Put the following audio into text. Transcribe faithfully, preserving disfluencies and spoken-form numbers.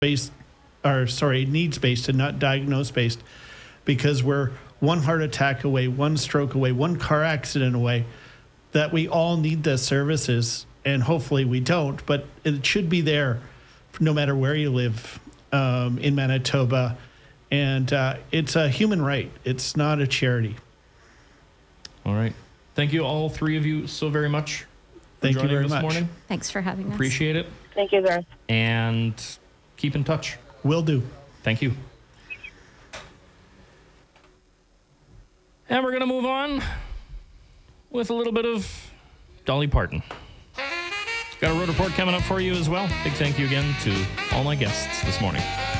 based, or sorry, needs based and not diagnosed based, because we're one heart attack away, one stroke away, one car accident away, that we all need the services, and hopefully we don't, but it should be there no matter where you live um, in Manitoba. And uh, it's a human right. It's not a charity. All right. Thank you, all three of you, so very much for Thank you joining very this much. morning. Thanks for having us. Appreciate it. Thank you, Garth. And keep in touch. Will do. Thank you. And we're going to move on with a little bit of Dolly Parton. Got a road report coming up for you as well. Big thank you again to all my guests this morning.